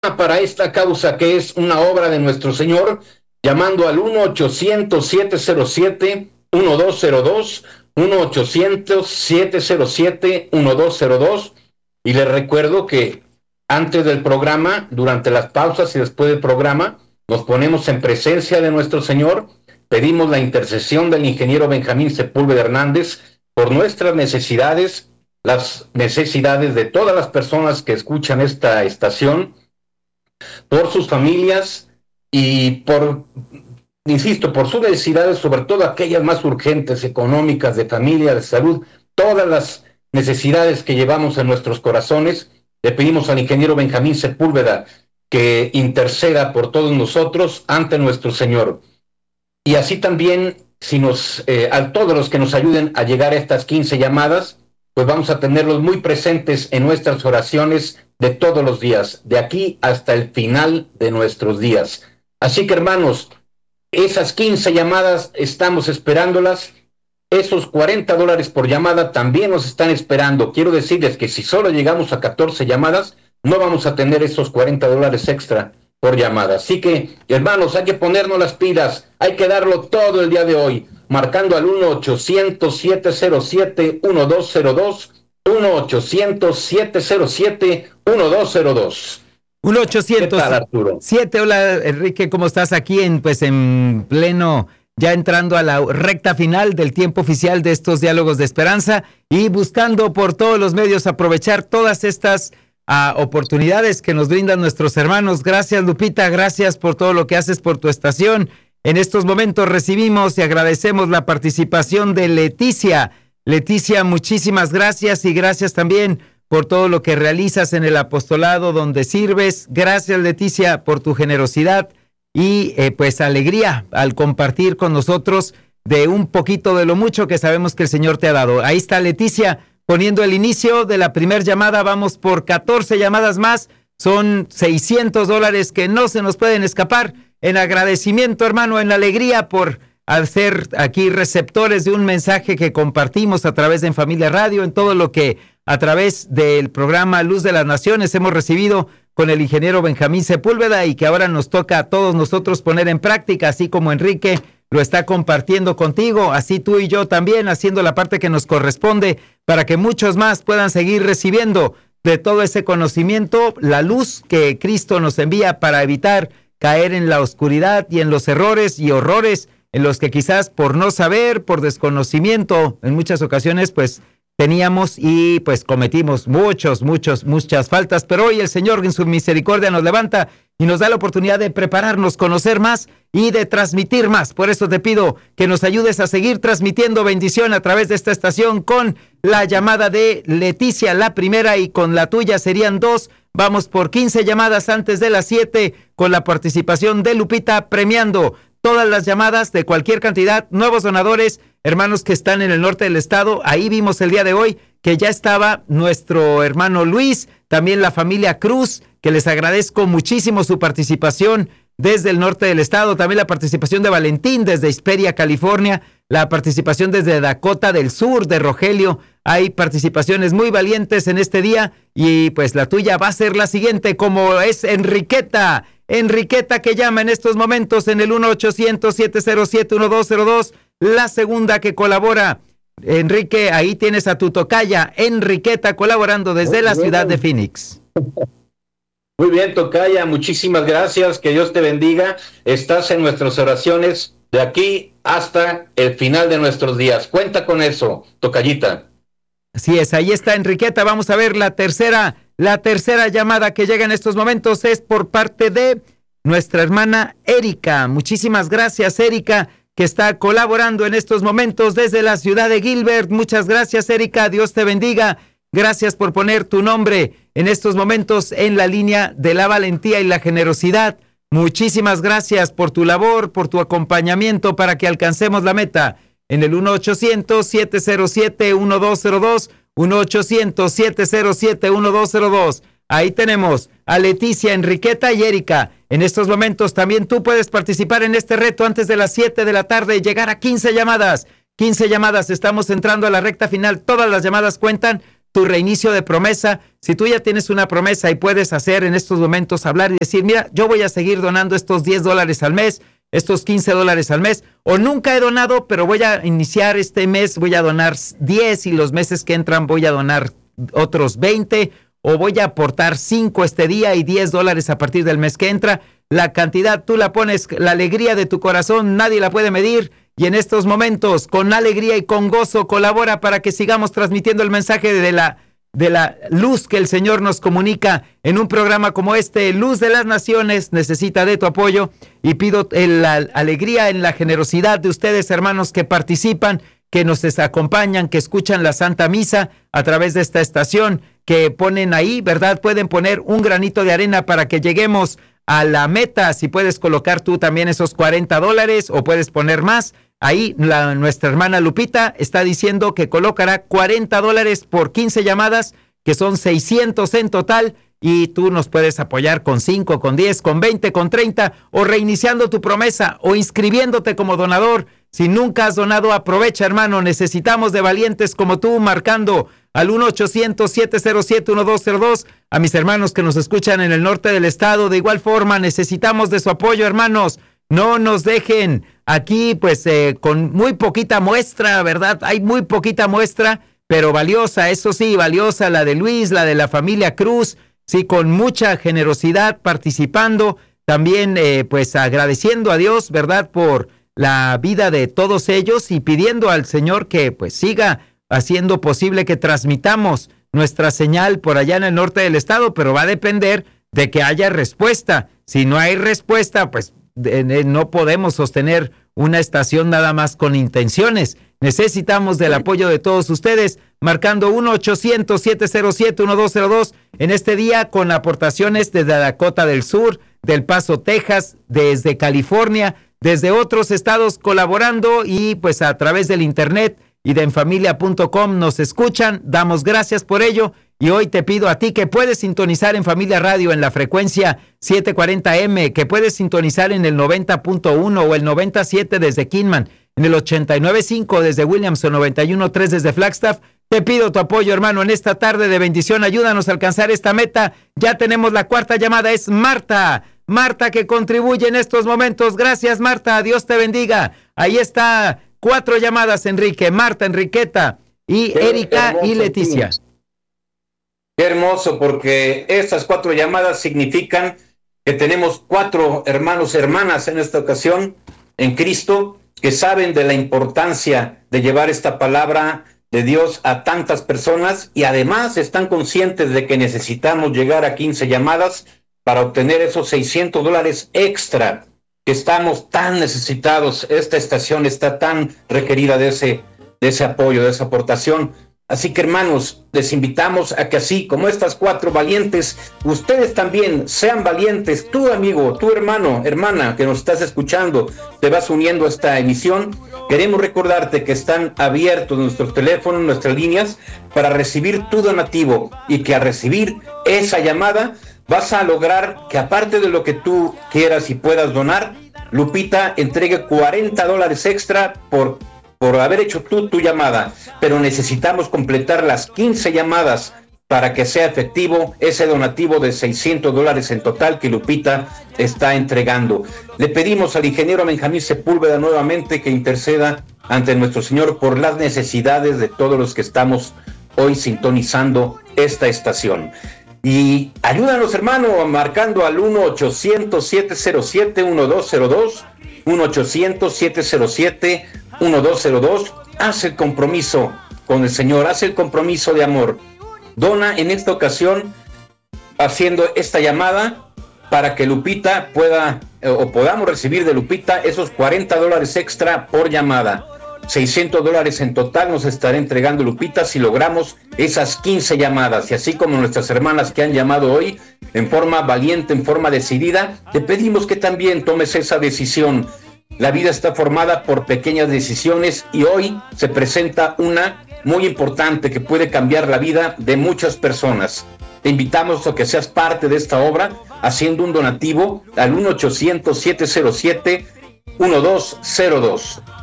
para esta causa que es una obra de nuestro Señor, llamando al 1-800-707-1202, 1-800-707-1202, y les recuerdo que antes del programa, durante las pausas y después del programa, nos ponemos en presencia de nuestro Señor, pedimos la intercesión del ingeniero Benjamín Sepúlveda Hernández por nuestras necesidades, las necesidades de todas las personas que escuchan esta estación, por sus familias y por sus necesidades, sobre todo aquellas más urgentes, económicas, de familia, de salud, todas las necesidades que llevamos en nuestros corazones. Le pedimos al ingeniero Benjamín Sepúlveda que interceda por todos nosotros ante nuestro Señor. Y así también, a todos los que nos ayuden a llegar a estas 15 llamadas, pues vamos a tenerlos muy presentes en nuestras oraciones de todos los días, de aquí hasta el final de nuestros días. Así que, hermanos, esas 15 llamadas estamos esperándolas. Esos $40 por llamada también nos están esperando. Quiero decirles que si solo llegamos a 14 llamadas, no vamos a tener esos $40 extra por llamada. Así que, hermanos, hay que ponernos las pilas, hay que darlo todo el día de hoy, marcando al 1-800-707-1202, 1-800-707-1202. 1-800-7. Hola, Enrique, ¿cómo estás? Aquí en pleno, ya entrando a la recta final del tiempo oficial de estos diálogos de esperanza y buscando por todos los medios aprovechar todas estas oportunidades que nos brindan nuestros hermanos. Gracias, Lupita, gracias por todo lo que haces por tu estación. En estos momentos recibimos y agradecemos la participación de Leticia. Leticia, muchísimas gracias, y gracias también por todo lo que realizas en el apostolado donde sirves. Gracias, Leticia, por tu generosidad y pues alegría al compartir con nosotros de un poquito de lo mucho que sabemos que el Señor te ha dado. Ahí está Leticia poniendo el inicio de la primera llamada. Vamos por 14 llamadas más. Son $600 que no se nos pueden escapar. En agradecimiento, hermano, en alegría por al ser aquí receptores de un mensaje que compartimos a través de En Familia Radio, en todo lo que a través del programa Luz de las Naciones hemos recibido con el ingeniero Benjamín Sepúlveda, y que ahora nos toca a todos nosotros poner en práctica, así como Enrique lo está compartiendo contigo, así tú y yo también haciendo la parte que nos corresponde para que muchos más puedan seguir recibiendo de todo ese conocimiento, la luz que Cristo nos envía para evitar caer en la oscuridad y en los errores y horrores en los que quizás por no saber, por desconocimiento, en muchas ocasiones pues teníamos y pues cometimos muchas faltas, pero hoy el Señor en su misericordia nos levanta y nos da la oportunidad de prepararnos, conocer más y de transmitir más. Por eso te pido que nos ayudes a seguir transmitiendo bendición a través de esta estación con la llamada de Leticia, la primera, y con la tuya serían 2. Vamos por 15 llamadas antes de las 7 con la participación de Lupita, premiando todas las llamadas de cualquier cantidad, nuevos donadores, hermanos que están en el norte del estado. Ahí vimos el día de hoy que ya estaba nuestro hermano Luis, también la familia Cruz, que les agradezco muchísimo su participación desde el norte del estado, también la participación de Valentín desde Hesperia, California, la participación desde Dakota del Sur, de Rogelio. Hay participaciones muy valientes en este día, y pues la tuya va a ser la siguiente, como es Enriqueta, que llama en estos momentos en el 1-800-707-1202, la segunda que colabora. Enrique, ahí tienes a tu tocaya, Enriqueta, colaborando desde la ciudad de Phoenix. Muy bien, tocaya, muchísimas gracias, que Dios te bendiga. Estás en nuestras oraciones de aquí hasta el final de nuestros días. Cuenta con eso, tocayita. Así es, ahí está Enriqueta. Vamos a ver la tercera llamada que llega en estos momentos, es por parte de nuestra hermana Erika. Muchísimas gracias, Erika, que está colaborando en estos momentos desde la ciudad de Gilbert. Muchas gracias, Erika, Dios te bendiga. Gracias por poner tu nombre en estos momentos en la línea de la valentía y la generosidad. Muchísimas gracias por tu labor, por tu acompañamiento para que alcancemos la meta. En el 1-800-707-1202, 1-800-707-1202. Ahí tenemos a Leticia, Enriqueta y Erika. En estos momentos también tú puedes participar en este reto antes de las 7 de la tarde y llegar a 15 llamadas. 15 llamadas, estamos entrando a la recta final. Todas las llamadas cuentan. tu reinicio de promesa. Si tú ya tienes una promesa y puedes hacer en estos momentos hablar y decir, mira, yo voy a seguir donando estos $10 al mes, estos $15 al mes, o nunca he donado, pero voy a iniciar este mes, voy a donar 10 y los meses que entran voy a donar otros 20, o voy a aportar 5 este día y $10 a partir del mes que entra. La cantidad tú la pones, la alegría de tu corazón, nadie la puede medir. Y en estos momentos, con alegría y con gozo, colabora para que sigamos transmitiendo el mensaje de la luz que el Señor nos comunica en un programa como este. Luz de las Naciones necesita de tu apoyo y pido la alegría en la generosidad de ustedes, hermanos, que participan, que nos acompañan, que escuchan la Santa Misa a través de esta estación, que ponen ahí, ¿verdad? Pueden poner un granito de arena para que lleguemos a la meta. Si puedes colocar tú también esos $40 o puedes poner más. Ahí nuestra hermana Lupita está diciendo que colocará $40 por 15 llamadas, que son 600 en total, y tú nos puedes apoyar con 5, con 10, con 20, con 30, o reiniciando tu promesa, o inscribiéndote como donador. Si nunca has donado, aprovecha, hermano. Necesitamos de valientes como tú, marcando al 1-800-707-1202. A mis hermanos que nos escuchan en el norte del estado, de igual forma, necesitamos de su apoyo, hermanos. No nos dejen aquí, pues, con muy poquita muestra, ¿verdad? Hay muy poquita muestra, pero valiosa, eso sí, valiosa, la de Luis, la de la familia Cruz, sí, con mucha generosidad participando, también, pues, agradeciendo a Dios, ¿verdad?, por la vida de todos ellos y pidiendo al Señor que, pues, siga haciendo posible que transmitamos nuestra señal por allá en el norte del estado, pero va a depender de que haya respuesta. Si no hay respuesta, pues, no podemos sostener una estación nada más con intenciones. Necesitamos del apoyo de todos ustedes, marcando 1-800-707-1202 en este día, con aportaciones desde Dakota del Sur, del Paso, Texas, desde California, desde otros estados colaborando, y pues a través del internet y de enfamilia.com nos escuchan. Damos gracias por ello. Y hoy te pido a ti que puedes sintonizar en Familia Radio en la frecuencia 740M, que puedes sintonizar en el 90.1 o el 97 desde Kingman, en el 89.5 desde Williamson, 91.3 desde Flagstaff. Te pido tu apoyo, hermano, en esta tarde de bendición. Ayúdanos a alcanzar esta meta. Ya tenemos la cuarta llamada, es Marta. Marta, que contribuye en estos momentos. Gracias, Marta. Dios te bendiga. Ahí está, 4 llamadas, Enrique. Marta, Enriqueta y Erika y Leticia. Qué hermoso, porque estas 4 llamadas significan que tenemos 4 hermanos, hermanas en esta ocasión en Cristo, que saben de la importancia de llevar esta palabra de Dios a tantas personas, y además están conscientes de que necesitamos llegar a 15 llamadas para obtener esos $600 extra que estamos tan necesitados. Esta estación está tan requerida de ese apoyo, de esa aportación. Así que, hermanos, les invitamos a que, así como estas 4 valientes, ustedes también sean valientes. Tú, amigo, tu hermano, hermana, que nos estás escuchando, te vas uniendo a esta emisión. Queremos recordarte que están abiertos nuestros teléfonos, nuestras líneas, para recibir tu donativo, y que al recibir esa llamada vas a lograr que, aparte de lo que tú quieras y puedas donar, Lupita entregue $40 extra por haber hecho tú tu llamada. Pero necesitamos completar las 15 llamadas para que sea efectivo ese donativo de $600 en total que Lupita está entregando. Le pedimos al ingeniero Benjamín Sepúlveda nuevamente que interceda ante nuestro Señor por las necesidades de todos los que estamos hoy sintonizando esta estación. Y ayúdanos, hermano, marcando al 1-800-707-1202, 1-800-707-1202. Haz el compromiso con el Señor, haz el compromiso de amor. Dona en esta ocasión, haciendo esta llamada, para que Lupita podamos recibir de Lupita esos $40 extra por llamada. $600 en total nos estará entregando Lupita si logramos esas 15 llamadas. Y así como nuestras hermanas que han llamado hoy en forma valiente, en forma decidida, te pedimos que también tomes esa decisión. La vida está formada por pequeñas decisiones, y hoy se presenta una muy importante que puede cambiar la vida de muchas personas. Te invitamos a que seas parte de esta obra haciendo un donativo al 1-800-707-1202.